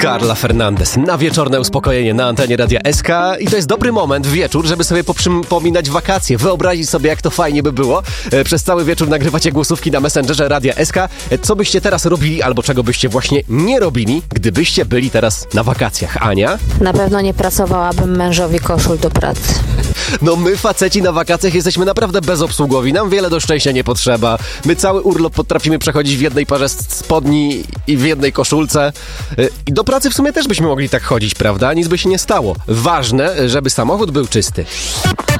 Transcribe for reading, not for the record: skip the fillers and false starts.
Carla Fernandez na wieczorne uspokojenie na antenie Radia SK i to jest dobry moment w wieczór, żeby sobie poprzypominać wakacje, wyobrazić sobie, jak to fajnie by było. Przez cały wieczór nagrywacie głosówki na Messengerze Radia SK. Co byście teraz robili albo czego byście właśnie nie robili, gdybyście byli teraz na wakacjach? Ania? Na pewno nie pracowałabym mężowi koszul do pracy. No my faceci na wakacjach jesteśmy naprawdę bezobsługowi, nam wiele do szczęścia nie potrzeba. My cały urlop potrafimy przechodzić w jednej parze spodni i w jednej koszulce. I do pracy w sumie też byśmy mogli tak chodzić, prawda? Nic by się nie stało. Ważne, żeby samochód był czysty.